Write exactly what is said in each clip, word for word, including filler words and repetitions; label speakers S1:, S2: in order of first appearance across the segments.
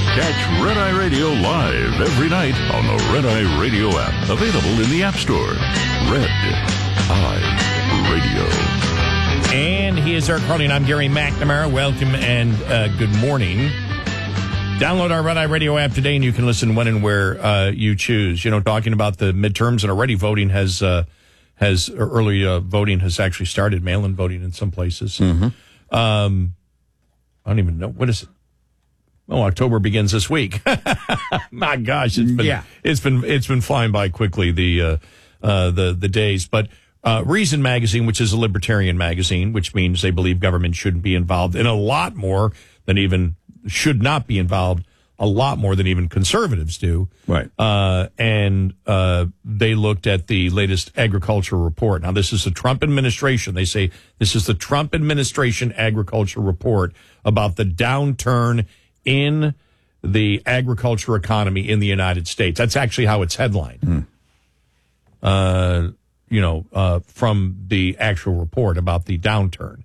S1: Catch Red Eye Radio live every night on the Red Eye Radio app. Available in the App Store. Red Eye Radio.
S2: And he is Eric Harley, and I'm Gary McNamara. Welcome and uh, good morning. Download our Red Eye Radio app today, and you can listen when and where uh, you choose. You know, talking about the midterms, and already voting has, uh, has early uh, voting has actually started, mail-in voting in some places.
S3: Mm-hmm.
S2: Um, I don't even know. What is it? Oh, October begins this week. My gosh, it's been
S3: yeah.
S2: it's been it's been flying by quickly, the uh, uh, the the days. But uh, Reason Magazine, which is a libertarian magazine, which means they believe government shouldn't be involved in a lot more than even should not be involved a lot more than even conservatives do.
S3: Right.
S2: Uh, and uh, they looked at the latest agriculture report. Now, this is the Trump administration. They say this is the Trump administration agriculture report about the downturn in the agriculture economy in the United States. That's actually how it's headlined.
S3: Mm.
S2: Uh, you know, uh, from the actual report about the downturn.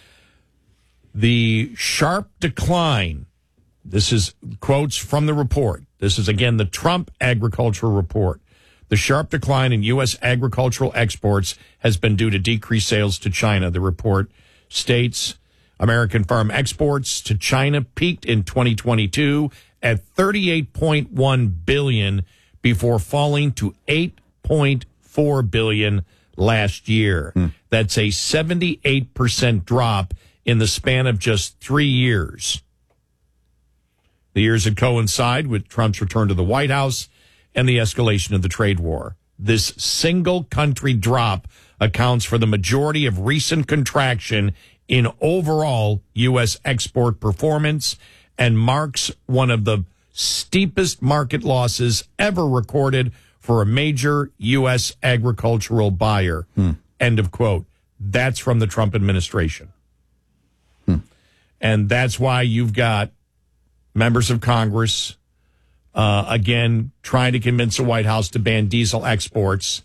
S2: The sharp decline, this is quotes from the report. This is, again, the Trump agriculture report. The sharp decline in U S agricultural exports has been due to decreased sales to China. The report states American farm exports to China peaked in twenty twenty-two at thirty-eight point one billion dollars before falling to eight point four billion dollars last year. Hmm. That's a seventy-eight percent drop in the span of just three years. The years that coincide with Trump's return to the White House and the escalation of the trade war. This single country drop accounts for the majority of recent contraction in overall U S export performance and marks one of the steepest market losses ever recorded for a major U S agricultural buyer. Hmm. End of quote. That's from the Trump administration. Hmm. And that's why you've got members of Congress, uh, again, trying to convince the White House to ban diesel exports.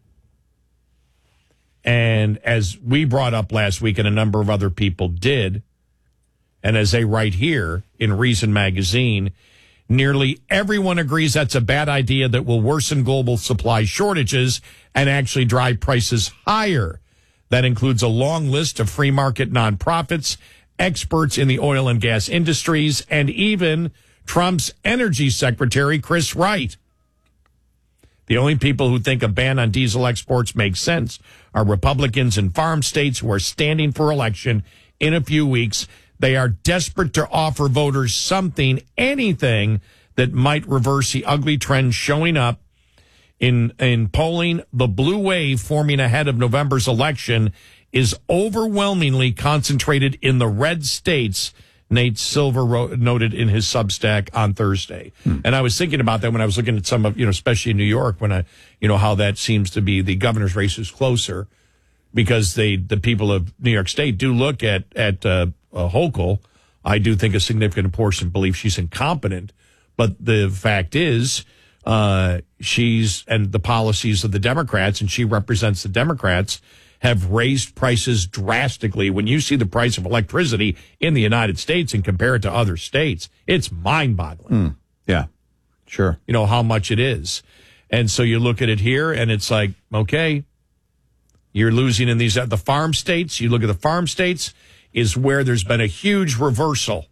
S2: And as we brought up last week, and a number of other people did, and as they write here in Reason Magazine, nearly everyone agrees that's a bad idea that will worsen global supply shortages and actually drive prices higher. That includes a long list of free market nonprofits, experts in the oil and gas industries, and even Trump's energy secretary, Chris Wright. The only people who think a ban on diesel exports makes sense are Republicans in farm states who are standing for election in a few weeks. They are desperate to offer voters something, anything, that might reverse the ugly trend showing up in, in polling. The blue wave forming ahead of November's election is overwhelmingly concentrated in the red states, Nate Silver wrote, noted in his Substack on Thursday. Hmm. And I was thinking about that when I was looking at some of, you know, especially in New York, when I, you know, how that seems to be the governor's race is closer because they, the people of New York State do look at, at, uh, uh Hochul. I do think a significant portion believe she's incompetent, but the fact is, uh, she's, and the policies of the Democrats, and she represents the Democrats, have raised prices drastically. When you see the price of electricity in the United States and compare it to other states, it's mind-boggling.
S3: Mm, yeah, sure.
S2: You know, how much it is. And so you look at it here, and it's like, okay, you're losing in these, the farm states. You look at the farm states is where there's been a huge reversal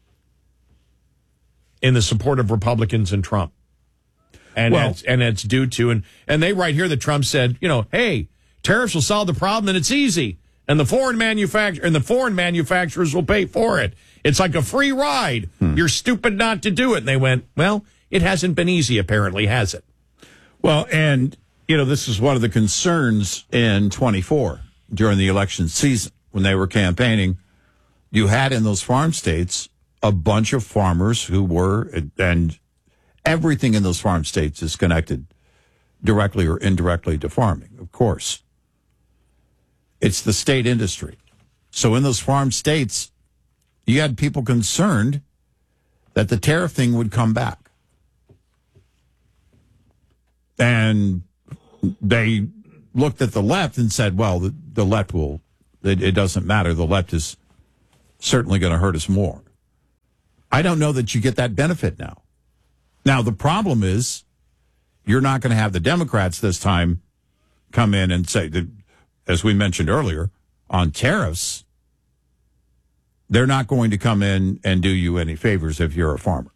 S2: in the support of Republicans and Trump. And,
S3: well,
S2: that's, and it's due to, and, and they write here that Trump said, you know, hey, tariffs will solve the problem, and it's easy. And the foreign manufacturer and the foreign manufacturers will pay for it. It's like a free ride. Hmm. You're stupid not to do it. And they went, well, it hasn't been easy, apparently, has it?
S3: Well, and, you know, this is one of the concerns in twenty-four during the election season when they were campaigning. You had in those farm states a bunch of farmers who were, and everything in those farm states is connected directly or indirectly to farming, of course. It's the state industry. So in those farm states, you had people concerned that the tariff thing would come back. And they looked at the left and said, well, the, the left will, it, it doesn't matter. The left is certainly going to hurt us more. I don't know that you get that benefit now. Now, the problem is you're not going to have the Democrats this time come in and say that, as we mentioned earlier, on tariffs, they're not going to come in and do you any favors if you're a farmer.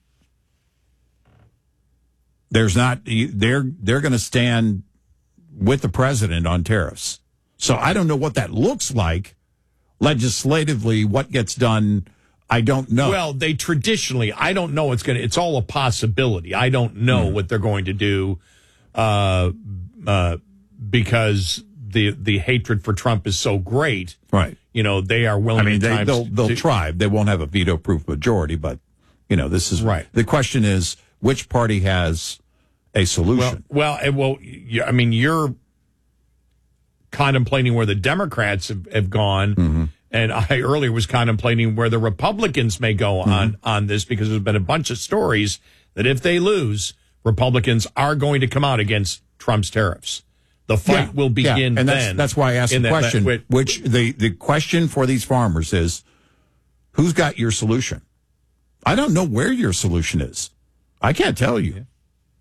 S3: There's not, they're, they're going to stand with the president on tariffs. So I don't know what that looks like legislatively, what gets done. I don't know.
S2: Well, they traditionally, I don't know what's going to, it's all a possibility. I don't know mm. what they're going to do uh, uh, because the the hatred for Trump is so great.
S3: Right.
S2: You know, they are willing
S3: I mean,
S2: at
S3: they,
S2: times
S3: they'll, they'll
S2: to,
S3: try. They won't have a veto-proof majority, but, you know, this is
S2: right.
S3: The question is, which party has a solution?
S2: Well, well, well yeah, I mean, you're contemplating where the Democrats have, have gone. Mm-hmm. And I earlier was contemplating where the Republicans may go mm-hmm. on, on this, because there's been a bunch of stories that if they lose, Republicans are going to come out against Trump's tariffs. The fight
S3: yeah,
S2: will begin
S3: yeah. and that's,
S2: then.
S3: That's why I asked the
S2: that,
S3: question,
S2: that,
S3: which the, the question for these farmers is, who's got your solution? I don't know where your solution is. I can't tell you. Yeah.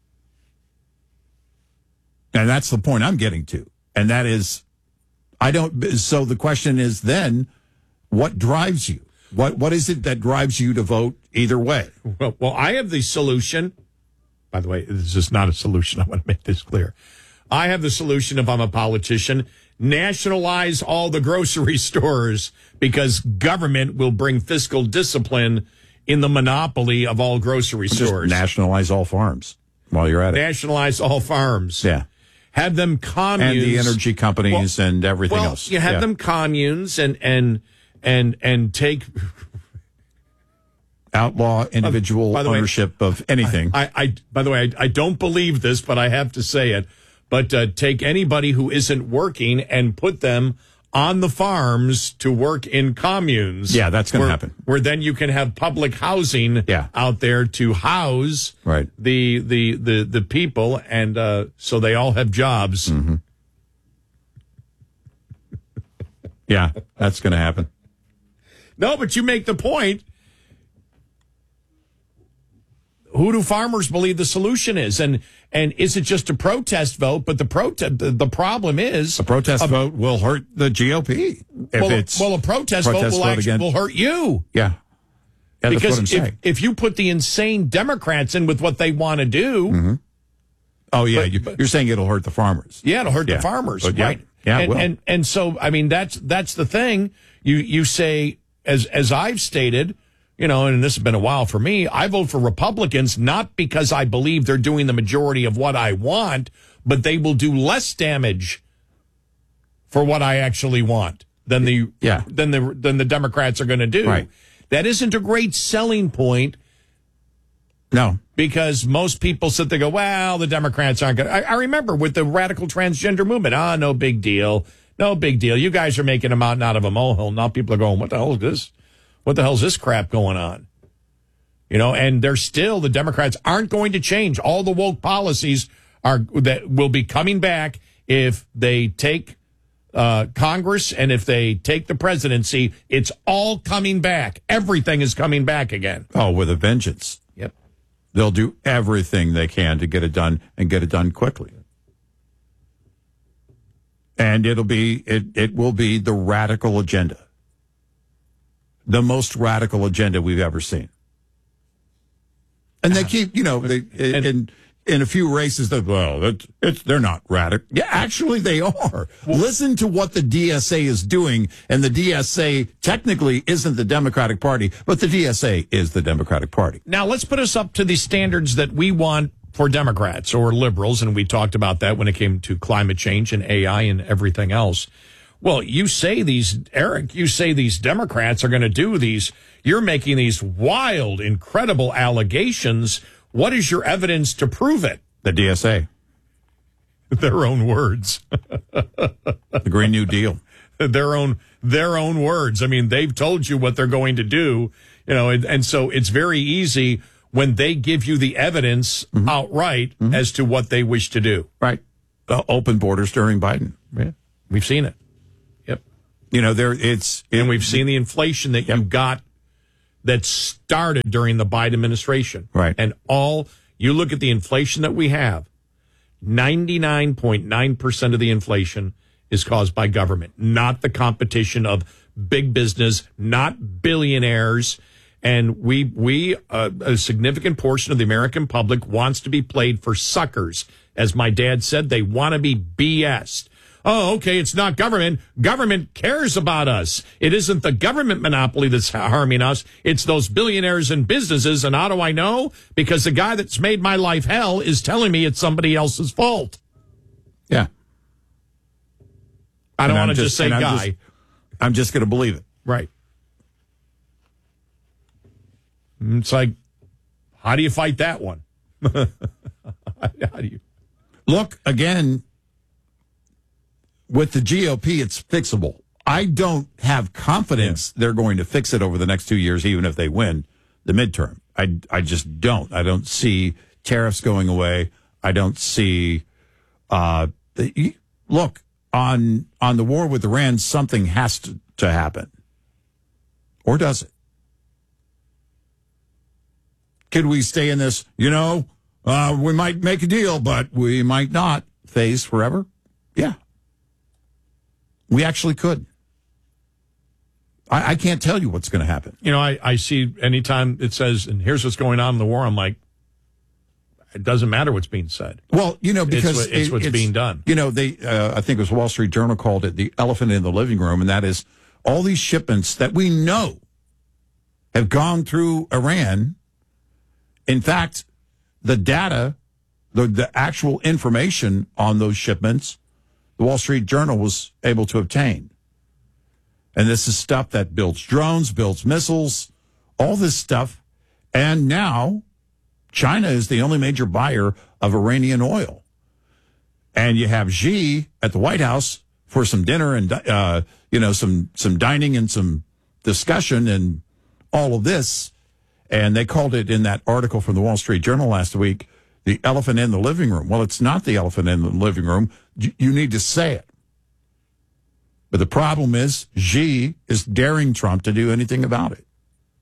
S3: And that's the point I'm getting to. And that is, I don't, so the question is then, what drives you? What What is it that drives you to vote either way?
S2: Well, well, I have the solution. By the way, this is not a solution. I want to make this clear. I have the solution if I'm a politician. Nationalize all the grocery stores, because government will bring fiscal discipline in the monopoly of all grocery
S3: Just
S2: stores.
S3: Nationalize all farms while you're at it.
S2: Nationalize all farms.
S3: Yeah.
S2: Have them communes.
S3: And the energy companies well, and everything
S2: well,
S3: else.
S2: You have
S3: yeah.
S2: them communes and, and, and, and take...
S3: Outlaw individual uh, ownership way, of anything.
S2: I, I, I, by the way, I, I don't believe this, but I have to say it. But uh, take anybody who isn't working and put them on the farms to work in communes.
S3: Yeah, that's going to happen.
S2: Where then you can have public housing
S3: yeah.
S2: out there to house
S3: right.
S2: the, the, the, the people, and uh, so they all have jobs.
S3: Mm-hmm. Yeah, that's going to happen.
S2: No, but you make the point. Who do farmers believe the solution is? And and is it just a protest vote? But the protest the, the problem is
S3: a protest
S2: a,
S3: vote will hurt the G O P. If
S2: well,
S3: it's
S2: well, a protest, protest vote will vote actually will hurt you.
S3: Yeah, yeah
S2: because
S3: that's what I'm
S2: if,
S3: saying.
S2: if you put the insane Democrats in with what they want to do,
S3: mm-hmm. oh yeah,
S2: but,
S3: you,
S2: but,
S3: you're saying it'll hurt the farmers.
S2: Yeah, it'll hurt
S3: yeah.
S2: the farmers,
S3: but,
S2: right?
S3: Yeah, yeah
S2: and,
S3: it will.
S2: and and so I mean that's that's the thing. You you say as as I've stated. You know, and this has been a while for me, I vote for Republicans not because I believe they're doing the majority of what I want, but they will do less damage for what I actually want than the
S3: yeah.
S2: than the than the Democrats are going to do.
S3: Right.
S2: That isn't a great selling point.
S3: No.
S2: Because most people sit there and go, well, the Democrats aren't going to. I remember with the radical transgender movement, ah, no big deal. No big deal. You guys are making a mountain out of a molehill. Now people are going, what the hell is this? What the hell's this crap going on? You know, and they're still, the Democrats aren't going to change. All the woke policies are that will be coming back if they take uh, Congress and if they take the presidency. It's all coming back. Everything is coming back again.
S3: Oh, with a vengeance.
S2: Yep.
S3: They'll do everything they can to get it done and get it done quickly. And it'll be, it, it will be the radical agenda. The most radical agenda we've ever seen. And they keep, you know, they,
S2: and,
S3: in in a few races, they well, it's, it's, they're not radical. Yeah, actually they are. Well, listen to what the D S A is doing, and the D S A technically isn't the Democratic Party, but the D S A is the Democratic Party.
S2: Now let's put us up to the standards that we want for Democrats or liberals, and we talked about that when it came to climate change and A I and everything else. Well, you say these, Eric, you say these Democrats are going to do these. You're making these wild, incredible allegations. What is your evidence to prove it?
S3: The D S A.
S2: Their own words.
S3: The Green New Deal.
S2: Their own, their own words. I mean, they've told you what they're going to do, you know, and, and so it's very easy when they give you the evidence mm-hmm. outright mm-hmm. as to what they wish to do.
S3: Right. Uh, open borders during Biden.
S2: Yeah. We've seen it.
S3: You know, there it's,
S2: and we've seen the inflation that yep. you got that started during the Biden administration.
S3: Right.
S2: And all, you look at the inflation that we have, ninety-nine point nine percent of the inflation is caused by government, not the competition of big business, not billionaires. And we, we, uh, a significant portion of the American public wants to be played for suckers. As my dad said, they want to be B S'd. Oh, okay, it's not government. Government cares about us. It isn't the government monopoly that's harming us. It's those billionaires and businesses. And how do I know? Because the guy that's made my life hell is telling me it's somebody else's fault.
S3: Yeah.
S2: I don't want to just say
S3: I'm
S2: guy.
S3: Just, I'm just going to believe it.
S2: Right. It's like, how do you fight that one? How do you?
S3: Look, again, with the G O P, it's fixable. I don't have confidence yeah. they're going to fix it over the next two years, even if they win the midterm. I, I just don't. I don't see tariffs going away. I don't see, uh, the, look, on on the war with Iran, something has to, to happen. Or does it? Could we stay in this, you know, uh, we might make a deal, but we might not phase forever? Yeah. We actually could. I, I can't tell you what's going to happen.
S2: You know, I, I see anytime it says, and here's what's going on in the war, I'm like, it doesn't matter what's being said.
S3: Well, you know, because
S2: it's, it's what's
S3: it's,
S2: being done.
S3: You know, they, uh, I think it was Wall Street Journal called it the elephant in the living room, and that is all these shipments that we know have gone through Iran. In fact, the data, the, the actual information on those shipments, the Wall Street Journal was able to obtain. And this is stuff that builds drones, builds missiles, all this stuff. And now China is the only major buyer of Iranian oil. And you have Xi at the White House for some dinner and, uh, you know, some, some dining and some discussion and all of this. And they called it in that article from the Wall Street Journal last week, the elephant in the living room. Well, it's not the elephant in the living room. You, you need to say it. But the problem is Xi is daring Trump to do anything about it.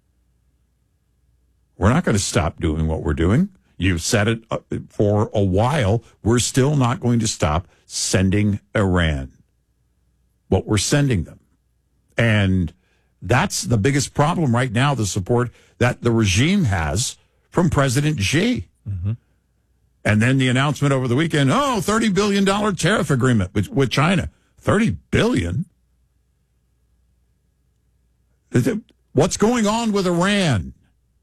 S3: We're not going to stop doing what we're doing. You've said it for a while. We're still not going to stop sending Iran what we're sending them. And that's the biggest problem right now, the support that the regime has from President Xi. Mm-hmm. And then the announcement over the weekend, oh, thirty billion dollars tariff agreement with, with China. thirty billion dollars? What's going on with Iran?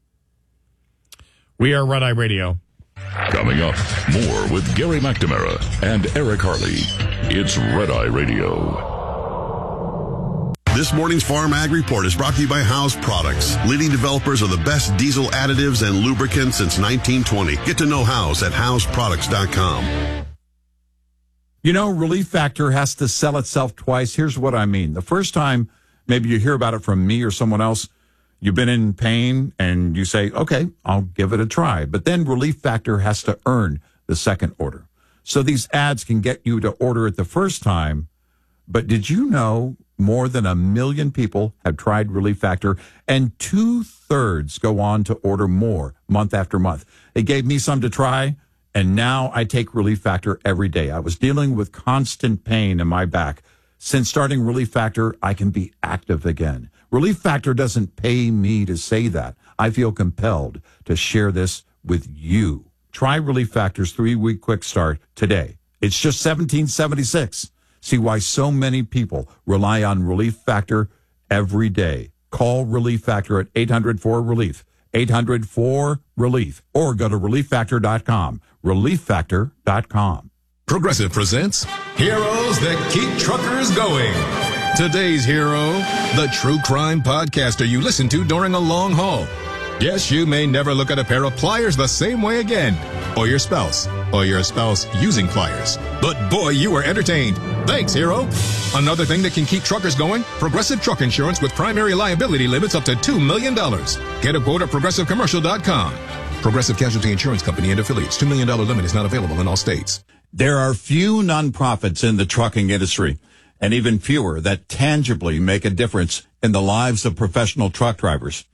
S2: We are Red Eye Radio.
S1: Coming up, more with Gary McNamara and Eric Harley. It's Red Eye Radio.
S4: This morning's Farm Ag Report is brought to you by House Products, leading developers of the best diesel additives and lubricants since nineteen twenty. Get to know House at house products dot com.
S3: You know, Relief Factor has to sell itself twice. Here's what I mean. The first time, maybe you hear about it from me or someone else, you've been in pain and you say, okay, I'll give it a try. But then Relief Factor has to earn the second order. So these ads can get you to order it the first time. But did you know more than a million people have tried Relief Factor and two thirds go on to order more month after month? It gave me some to try. And now I take Relief Factor every day. I was dealing with constant pain in my back. Since starting Relief Factor, I can be active again. Relief Factor doesn't pay me to say that. I feel compelled to share this with you. Try Relief Factor's three-week quick start today. It's just seventeen dollars and seventy-six cents. See why so many people rely on Relief Factor every day. Call Relief Factor at eight hundred four relief, eight hundred four relief, or go to relief factor dot com. relief factor dot com.
S5: Progressive presents Heroes That Keep Truckers Going. Today's hero, the true crime podcaster you listen to during a long haul. Yes, you may never look at a pair of pliers the same way again. Or your spouse. Or your spouse using pliers. But boy, you were entertained. Thanks, hero. Another thing that can keep truckers going, Progressive Truck Insurance with primary liability limits up to two million dollars. Get a quote at progressive commercial dot com. Progressive Casualty Insurance Company and affiliates. two million dollars limit is not available in all states.
S3: There are few nonprofits in the trucking industry, and even fewer that tangibly make a difference in the lives of professional truck drivers.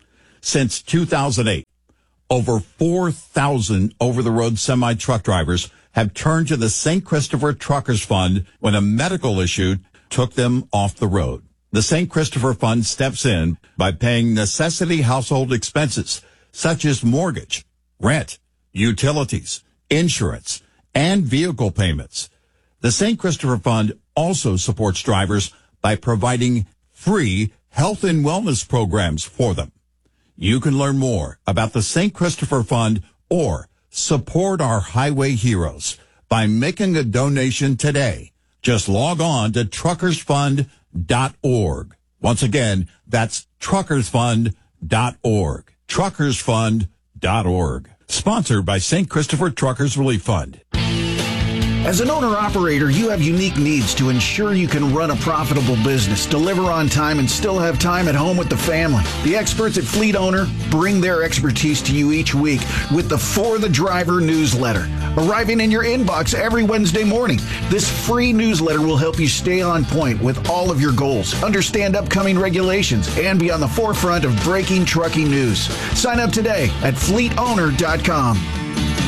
S3: Since two thousand eight, over four thousand over-the-road semi-truck drivers have turned to the Saint Christopher Truckers Fund when a medical issue took them off the road. The Saint Christopher Fund steps in by paying necessity household expenses such as mortgage, rent, utilities, insurance, and vehicle payments. The Saint Christopher Fund also supports drivers by providing free health and wellness programs for them. You can learn more about the Saint Christopher Fund or support our highway heroes by making a donation today. Just log on to truckers fund dot org. Once again, that's truckers fund dot org. truckers fund dot org. Sponsored by Saint Christopher Truckers Relief Fund.
S6: As an owner-operator, you have unique needs to ensure you can run a profitable business, deliver on time, and still have time at home with the family. The experts at Fleet Owner bring their expertise to you each week with the For the Driver newsletter, arriving in your inbox every Wednesday morning. This free newsletter will help you stay on point with all of your goals, understand upcoming regulations, and be on the forefront of breaking trucking news. Sign up today at fleet owner dot com.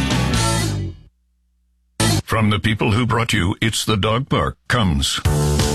S1: From the people who brought you It's the Dog Park comes